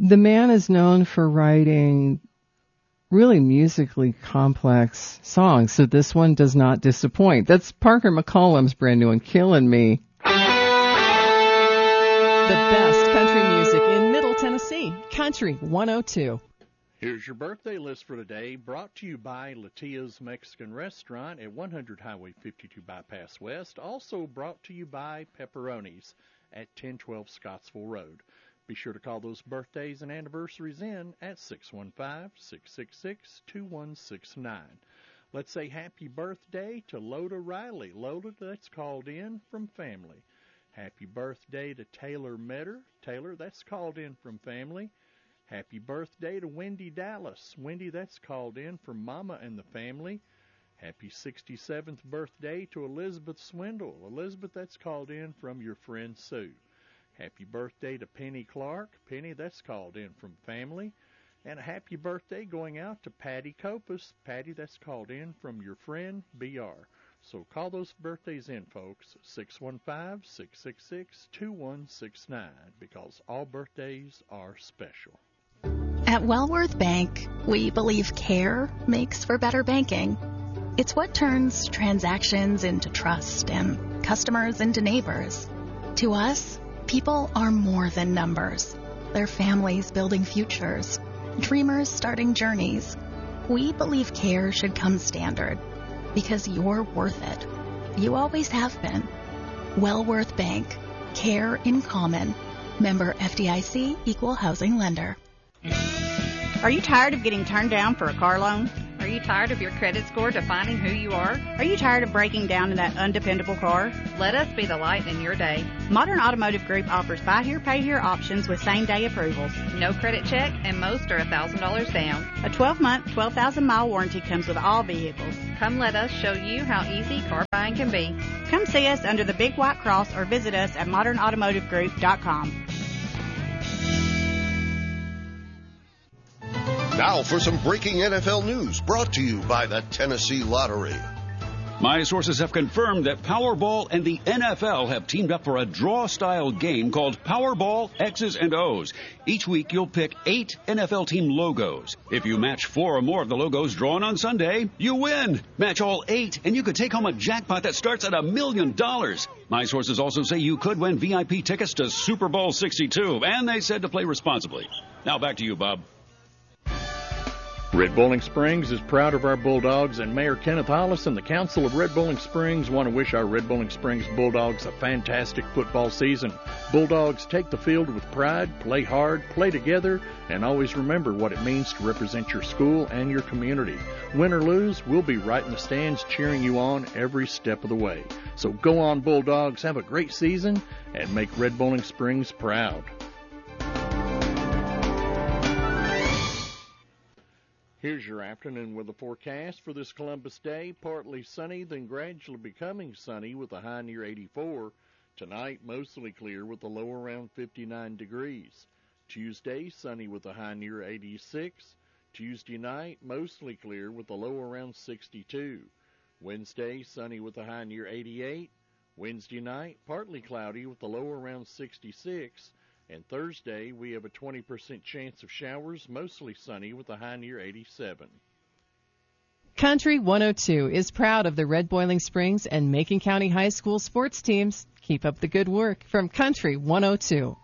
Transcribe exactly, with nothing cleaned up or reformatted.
The man is known for writing really musically complex songs, so this one does not disappoint. That's Parker McCollum's brand new one, Killing Me. The best country music in Middle Tennessee, Country one oh two. Here's your birthday list for today, brought to you by Latia's Mexican Restaurant at one hundred Highway fifty-two Bypass West. Also brought to you by Pepperoni's at ten twelve Scottsville Road. Be sure to call those birthdays and anniversaries in at six one five, six six six, two one six nine. Let's say happy birthday to Loda Riley. Loda, that's called in from family. Happy birthday to Taylor Metter. Taylor, that's called in from family. Happy birthday to Wendy Dallas. Wendy, that's called in from Mama and the family. Happy sixty-seventh birthday to Elizabeth Swindle. Elizabeth, that's called in from your friend Sue. Happy birthday to Penny Clark. Penny, that's called in from family. And a happy birthday going out to Patty Copus. Patty, that's called in from your friend B R. So call those birthdays in, folks, six one five, six six six, two one six nine, because all birthdays are special. At Wellworth Bank, we believe care makes for better banking. It's what turns transactions into trust and customers into neighbors. To us, people are more than numbers. They're families building futures, dreamers starting journeys. We believe care should come standard because you're worth it. You always have been. Wellworth Bank. Care in common. Member F D I C, Equal Housing Lender. Are you tired of getting turned down for a car loan? Are you tired of your credit score defining who you are? Are you tired of breaking down in that undependable car? Let us be the light in your day. Modern Automotive Group offers buy here, pay here options with same-day approvals. No credit check, and most are one thousand dollars down. A twelve-month, twelve thousand mile warranty comes with all vehicles. Come let us show you how easy car buying can be. Come see us under the Big White Cross or visit us at modern automotive group dot com. Now for some breaking N F L news brought to you by the Tennessee Lottery. My sources have confirmed that Powerball and the N F L have teamed up for a draw-style game called Powerball X's and O's. Each week, you'll pick eight N F L team logos. If you match four or more of the logos drawn on Sunday, you win. Match all eight, and you could take home a jackpot that starts at a million dollars. My sources also say you could win V I P tickets to Super Bowl sixty-two, and they said to play responsibly. Now back to you, Bob. Red Bowling Springs is proud of our Bulldogs, and Mayor Kenneth Hollis and the Council of Red Bowling Springs want to wish our Red Bowling Springs Bulldogs a fantastic football season. Bulldogs take the field with pride, play hard, play together, and always remember what it means to represent your school and your community. Win or lose, we'll be right in the stands cheering you on every step of the way. So go on, Bulldogs, have a great season, and make Red Bowling Springs proud. Here's your afternoon weather forecast for this Columbus Day. Partly sunny, then gradually becoming sunny with a high near eighty-four. Tonight, mostly clear with a low around fifty-nine degrees. Tuesday, sunny with a high near eighty-six. Tuesday night, mostly clear with a low around sixty-two. Wednesday, sunny with a high near eighty-eight. Wednesday night, partly cloudy with a low around sixty-six. And Thursday, we have a twenty percent chance of showers, mostly sunny with a high near eighty-seven. Country one oh two is proud of the Red Boiling Springs and Macon County High School sports teams. Keep up the good work from Country one oh two.